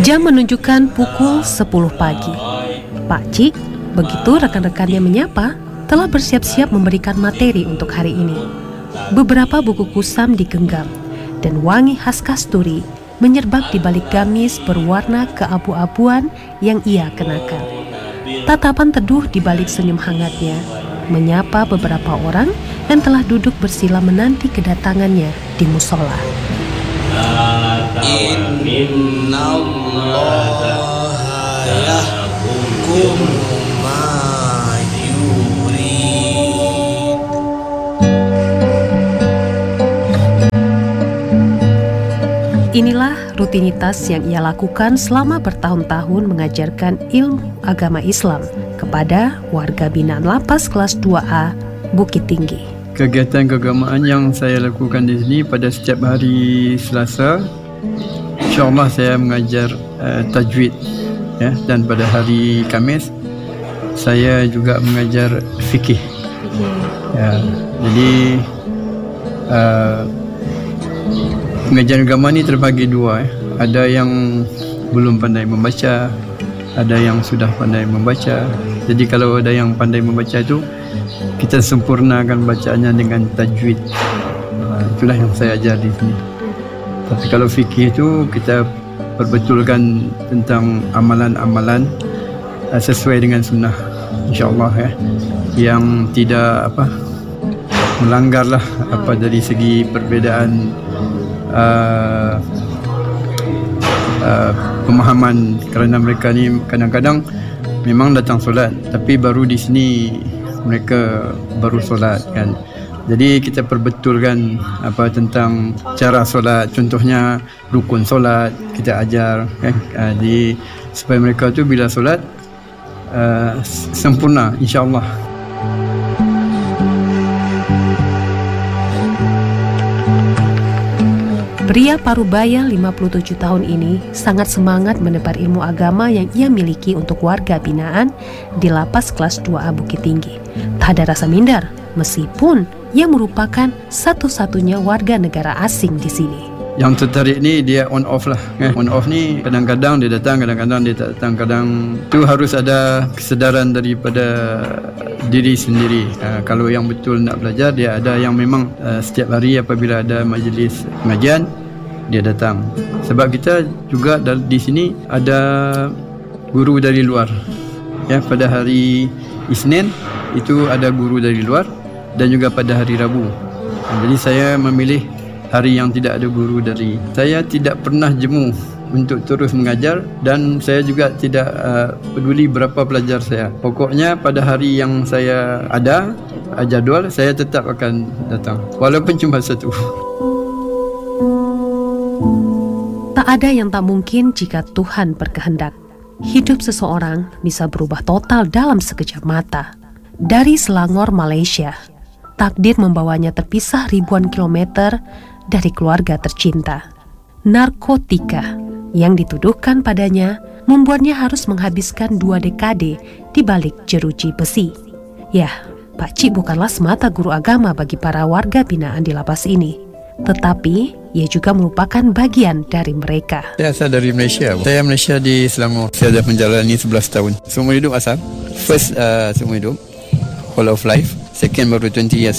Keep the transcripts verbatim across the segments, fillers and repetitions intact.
Jam menunjukkan pukul sepuluh pagi. Pak Cik, begitu rekan-rekannya menyapa, telah bersiap-siap memberikan materi untuk hari ini. Beberapa buku kusam digenggam, dan wangi khas kasturi menyerbak di balik gamis berwarna keabu-abuan yang ia kenakan. Tatapan teduh di balik senyum hangatnya menyapa beberapa orang yang telah duduk bersila menanti kedatangannya di musola. Inna Allah yahkum ma yurid. Inilah rutinitas yang ia lakukan selama bertahun-tahun mengajarkan ilmu agama Islam kepada warga binaan Lapas kelas dua A Bukit Tinggi. Kegiatan keagamaan yang saya lakukan di sini pada setiap hari Selasa, insya-Allah saya mengajar uh, tajwid, ya, dan pada hari Khamis saya juga mengajar fikih. Ya, jadi uh, pengajaran agama ni terbagi dua. Eh. Ada yang belum pandai membaca, ada yang sudah pandai membaca. Jadi kalau ada yang pandai membaca itu, kita sempurnakan bacaannya dengan tajwid. Uh, itulah yang saya ajar di sini. Tapi kalau fikih itu kita perbetulkan tentang amalan-amalan uh, sesuai dengan sunnah, insya-Allah, ya, yang tidak apa melanggarlah apa dari segi perbezaan uh, uh, pemahaman, kerana mereka ni kadang-kadang memang datang solat tapi baru di sini mereka baru solat, kan. Jadi kita perbetulkan apa tentang cara solat, contohnya rukun solat kita ajar, kan. Uh, di supaya mereka tu bila solat uh, sempurna, insya-Allah. Pria parubaya lima puluh tujuh tahun ini sangat semangat menebar ilmu agama yang ia miliki untuk warga binaan di Lapas kelas dua A Bukit Tinggi. Tak ada rasa minder, meskipun ia merupakan satu-satunya warga negara asing di sini. Yang tertarik ni dia on off lah, eh. On off ni kadang-kadang dia datang, kadang-kadang dia tak datang. Kadang tu harus ada kesedaran daripada diri sendiri. Uh, kalau yang betul nak belajar, dia ada yang memang uh, setiap hari apabila ada majlis pengajian dia datang. Sebab kita juga di sini ada guru dari luar. Ya, pada hari Isnin itu ada guru dari luar, dan juga pada hari Rabu. Uh, jadi saya memilih hari yang tidak ada guru dari. Saya tidak pernah jemu untuk terus mengajar, dan saya juga tidak uh, peduli berapa pelajar saya. Pokoknya pada hari yang saya ada uh, jadual, saya tetap akan datang walaupun cuma satu. Tak ada yang tak mungkin jika Tuhan berkehendak. Hidup seseorang bisa berubah total dalam sekejap mata. Dari Selangor, Malaysia, takdir membawanya terpisah ribuan kilometer dari keluarga tercinta. Narkotika yang dituduhkan padanya membuatnya harus menghabiskan dua dekade di balik jeruji besi. Ya, Pak Cik bukanlah semata guru agama bagi para warga binaan di lapas ini, tetapi ia juga merupakan bagian dari mereka. Saya asal dari Malaysia. Saya Malaysia di Selangor. Saya dah menjalani sebelas tahun. Seumur hidup asal. First uh, seumur hidup, whole of life. Second baru twenty years.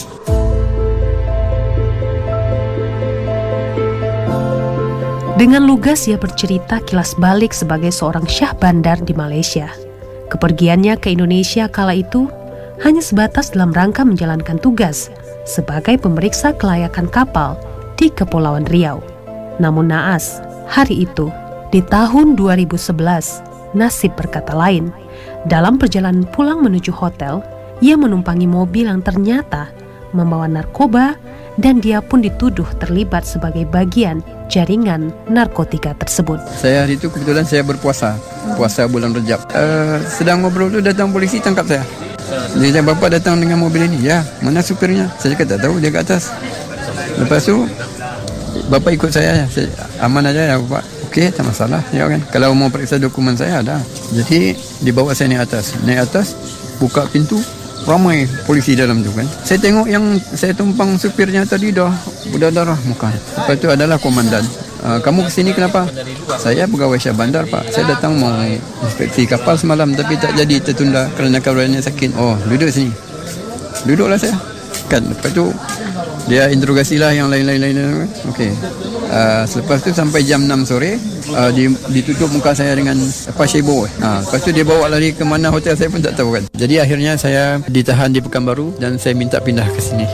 Dengan lugas ia bercerita kilas balik sebagai seorang syah bandar di Malaysia. Kepergiannya ke Indonesia kala itu hanya sebatas dalam rangka menjalankan tugas sebagai pemeriksa kelayakan kapal di Kepulauan Riau. Namun naas, hari itu, di tahun dua ribu sebelas, nasib berkata lain. Dalam perjalanan pulang menuju hotel, ia menumpangi mobil yang ternyata membawa narkoba, dan dia pun dituduh terlibat sebagai bagian jaringan narkotika tersebut. Saya hari itu kebetulan saya berpuasa, puasa bulan Rejab. Uh, sedang ngobrol tu datang polisi tangkap saya. Dia cakap, "Bapak datang dengan mobil ini." "Ya, mana supirnya?" Saya cakap, "Tak tahu, dia kat atas." Lepas tu bapak ikut saya, saya aman aja ya Bapak. Okey, tak masalah, ya kan. Kalau mau periksa dokumen saya ada. Jadi dibawa saya naik atas. Naik atas, buka pintu, ramai polisi dalam tu, kan. Saya tengok yang saya tumpang supirnya tadi dah berdarah muka. Lepas tu adalah komandan. uh, kamu kesini kenapa? Saya pegawai Syah Bandar Pak, saya datang mau inspeksi kapal semalam tapi tak jadi, tertunda kerana kawannya sakit. Oh, duduk sini. Duduklah saya. Kan lepas tu dia interogasilah yang lain-lain. Okey. Uh, selepas tu sampai jam enam sore uh, di, ditutup muka saya dengan placebo. Uh, lepas tu dia bawa lari ke mana hotel saya pun tak tahu kan. Jadi akhirnya saya ditahan di Pekanbaru dan saya minta pindah ke sini.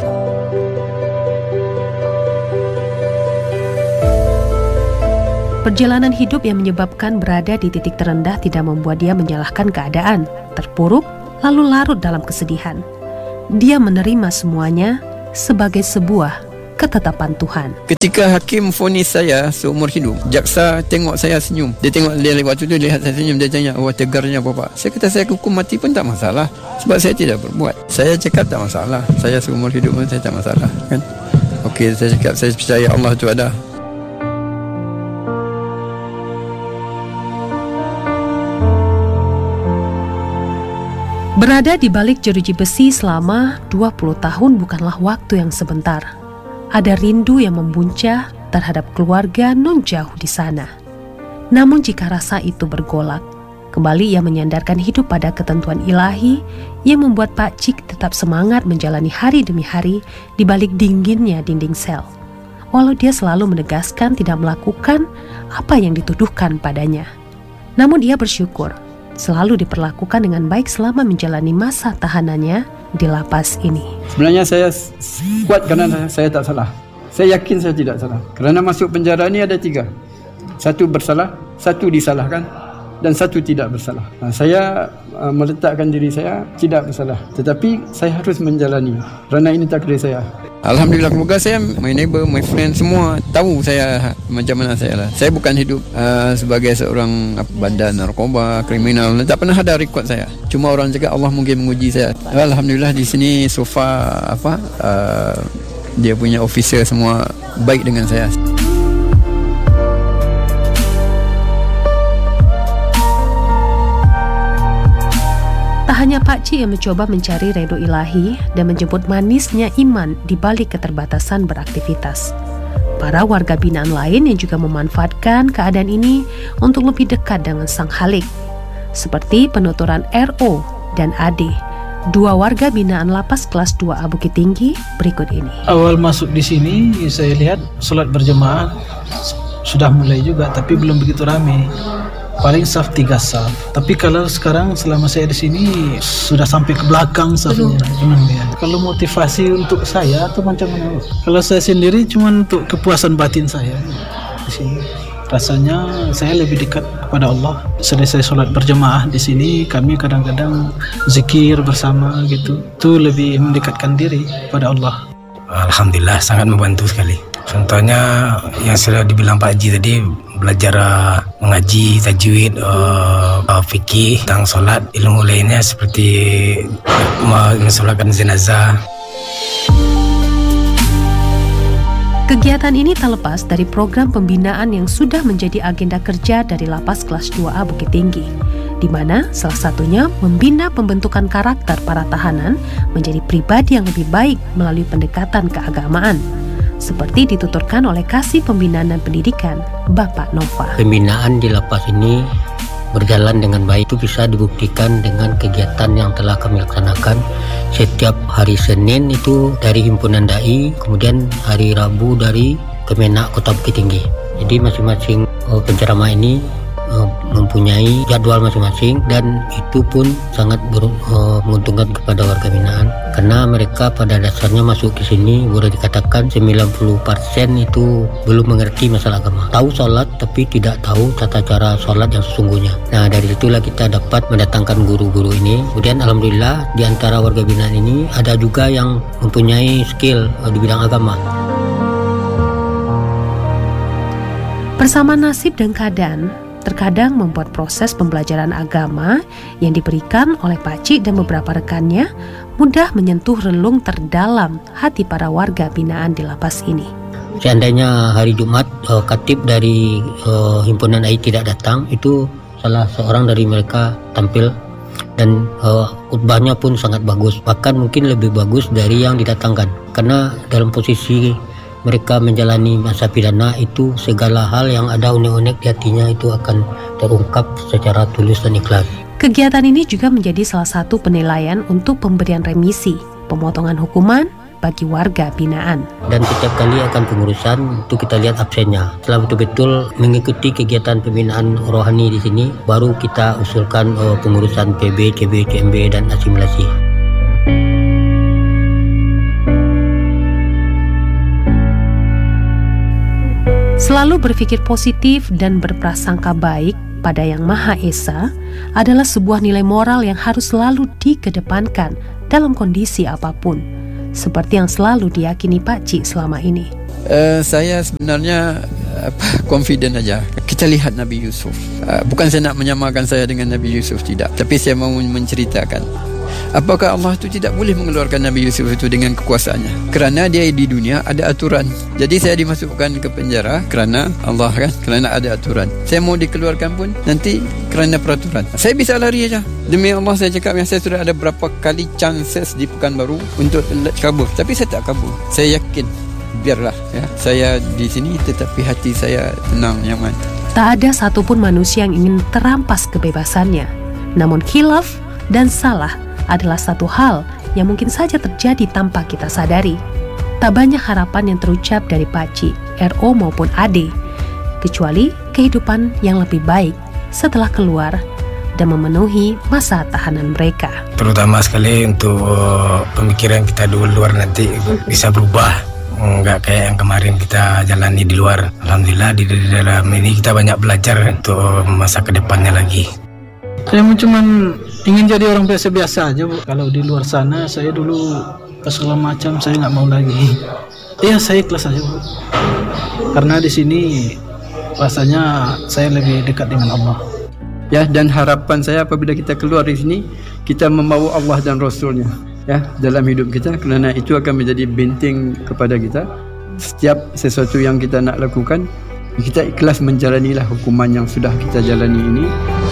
Perjalanan hidup yang menyebabkan berada di titik terendah tidak membuat dia menyalahkan keadaan, terpuruk, lalu larut dalam kesedihan. Dia menerima semuanya sebagai sebuah ketetapan Tuhan. Ketika hakim vonis saya seumur hidup, jaksa tengok saya senyum. Dia tengok dia waktu tu lihat saya senyum, dia tanya, "Oh, tegarnya Bapak." Saya kata saya hukum mati pun tak masalah sebab saya tidak berbuat. Saya cakap tak masalah. Saya seumur hidup pun saya tak masalah, kan? Okey, saya cakap saya percaya Allah tu ada. Berada di balik jeruji besi selama dua puluh tahun bukanlah waktu yang sebentar. Ada rindu yang membuncah terhadap keluarga non jauh di sana. Namun jika rasa itu bergolak, kembali ia menyandarkan hidup pada ketentuan ilahi yang membuat Pak Cik tetap semangat menjalani hari demi hari di balik dinginnya dinding sel. Walau dia selalu menegaskan tidak melakukan apa yang dituduhkan padanya. Namun ia bersyukur selalu diperlakukan dengan baik selama menjalani masa tahanannya di lapas ini. Sebenarnya saya kuat kerana saya tak salah. Saya yakin saya tidak salah. Kerana masuk penjara ni ada tiga. Satu bersalah, satu disalahkan, dan satu tidak bersalah. Nah, saya uh, meletakkan diri saya tidak bersalah. Tetapi saya harus menjalani kerana ini takdir saya. Alhamdulillah, keluarga saya, my neighbor, my friend, semua tahu saya macam mana saya lah. Saya bukan hidup uh, sebagai seorang bandar narkoba, kriminal. Tak pernah ada rekod saya. Cuma orang cakap Allah mungkin menguji saya. Alhamdulillah di sini so far apa uh, dia punya officer semua baik dengan saya. Tak hanya Pak Cik yang mencoba mencari ridho ilahi dan menjemput manisnya iman di balik keterbatasan beraktivitas. Para warga binaan lain yang juga memanfaatkan keadaan ini untuk lebih dekat dengan Sang Khalik. Seperti penuturan R O dan A D, dua warga binaan lapas kelas dua A Bukit Tinggi berikut ini. Awal masuk di sini saya lihat solat berjemaah sudah mulai juga, tapi belum begitu ramai. Paling saf tiga saf. Tapi kalau sekarang selama saya di sini sudah sampai ke belakang safnya. Ya. Kalau motivasi untuk saya atau macam mana? Kalau saya sendiri cuma untuk kepuasan batin saya di sini. Rasanya saya lebih dekat kepada Allah. Selesai solat berjemaah di sini, kami kadang-kadang zikir bersama gitu. Itu lebih mendekatkan diri kepada Allah. Alhamdulillah sangat membantu sekali. Contohnya yang sudah dibilang Pak Haji tadi, belajar uh, mengaji, tajwid, uh, uh, fikih, tentang solat, ilmu lainnya seperti uh, mensolatkan jenazah. Kegiatan ini tak lepas dari program pembinaan yang sudah menjadi agenda kerja dari Lapas Kelas dua A Bukit Tinggi, di mana salah satunya membina pembentukan karakter para tahanan menjadi pribadi yang lebih baik melalui pendekatan keagamaan, seperti dituturkan oleh Kasih Pembinaan dan Pendidikan, Bapak Nova. Pembinaan di lapas ini berjalan dengan baik, itu bisa dibuktikan dengan kegiatan yang telah kami laksanakan setiap hari Senin itu dari Himpunan Dai, kemudian hari Rabu dari Kemenak Kota Bukit Tinggi. Jadi masing-masing uh, penceramah ini uh, mempunyai jadwal masing-masing, dan itu pun sangat ber, uh, menguntungkan kepada warga binaan karena mereka pada dasarnya masuk ke sini boleh dikatakan sembilan puluh persen itu belum mengerti masalah agama. Tahu sholat tapi tidak tahu tata cara sholat yang sesungguhnya. Nah, dari itulah kita dapat mendatangkan guru-guru ini. Kemudian alhamdulillah di antara warga binaan ini ada juga yang mempunyai skill uh, di bidang agama. Bersama nasib dan keadaan, terkadang membuat proses pembelajaran agama yang diberikan oleh Pak Cik dan beberapa rekannya mudah menyentuh relung terdalam hati para warga binaan di lapas ini. Seandainya hari Jumat uh, katib dari uh, Himpunan Dai tidak datang, itu salah seorang dari mereka tampil, dan uh, khutbahnya pun sangat bagus, bahkan mungkin lebih bagus dari yang didatangkan, karena dalam posisi mereka menjalani masa pidana itu segala hal yang ada unek-unek di hatinya itu akan terungkap secara tulus dan ikhlas. Kegiatan ini juga menjadi salah satu penilaian untuk pemberian remisi, pemotongan hukuman bagi warga binaan. Dan setiap kali akan pengurusan itu kita lihat absennya. Setelah betul-betul mengikuti kegiatan pembinaan rohani di sini, baru kita usulkan uh, pengurusan P B, C B, C M B dan asimilasi. Selalu berpikir positif dan berprasangka baik pada Yang Maha Esa adalah sebuah nilai moral yang harus selalu dikedepankan dalam kondisi apapun, seperti yang selalu diyakini Pak Cik selama ini. Uh, saya sebenarnya apa, confident aja. Kita lihat Nabi Yusuf. Uh, bukan saya nak menyamakan saya dengan Nabi Yusuf, tidak. Tapi saya mau menceritakan, apakah Allah itu tidak boleh mengeluarkan Nabi Yusuf itu dengan kekuasaannya? Kerana dia di dunia ada aturan. Jadi saya dimasukkan ke penjara kerana Allah kan, kerana ada aturan. Saya mau dikeluarkan pun nanti kerana peraturan. Saya bisa lari aja. Demi Allah saya cakap yang saya sudah ada berapa kali chances di Pekanbaru untuk kabur. Tapi saya tak kabur. Saya yakin, biarlah ya, saya di sini tetapi hati saya tenang, nyaman. Tak ada satupun manusia yang ingin terampas kebebasannya. Namun khilaf dan salah adalah satu hal yang mungkin saja terjadi tanpa kita sadari. Tak banyak harapan yang terucap dari Pak Cik, R O maupun A D, kecuali kehidupan yang lebih baik setelah keluar dan memenuhi masa tahanan mereka. Terutama sekali untuk pemikiran kita di luar nanti bisa berubah, enggak kayak yang kemarin kita jalani di luar. Alhamdulillah di dalam ini kita banyak belajar untuk masa kedepannya lagi. Saya cuma ingin jadi orang biasa-biasa aja, Bu. Kalau di luar sana saya dulu segala macam saya nggak mau lagi. Iya, saya ikhlas aja, Bu. Karena di sini rasanya saya lebih dekat dengan Allah. Ya, dan harapan saya apabila kita keluar di sini, kita membawa Allah dan Rasulnya ya dalam hidup kita, kerana itu akan menjadi benteng kepada kita. Setiap sesuatu yang kita nak lakukan, kita ikhlas menjalanilah hukuman yang sudah kita jalani ini.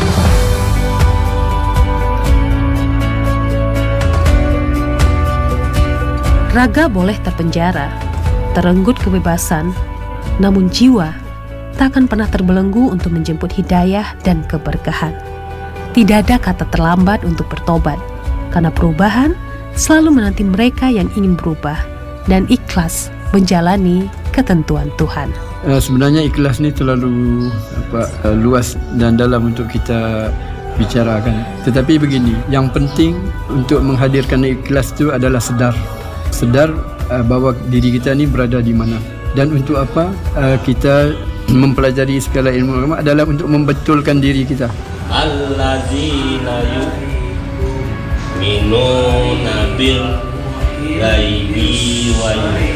Raga boleh terpenjara, terenggut kebebasan, namun jiwa tak akan pernah terbelenggu untuk menjemput hidayah dan keberkahan. Tidak ada kata terlambat untuk bertobat, karena perubahan selalu menanti mereka yang ingin berubah dan ikhlas menjalani ketentuan Tuhan. Uh, sebenarnya ikhlas ni terlalu apa, uh, luas dan dalam untuk kita bicarakan. Tetapi begini, yang penting untuk menghadirkan ikhlas itu adalah sedar. Sedar uh, bahawa diri kita ni berada di mana. Dan untuk apa uh, kita mempelajari segala ilmu agama adalah untuk membetulkan diri kita. Allazina yu'minuna bil ghaibi wa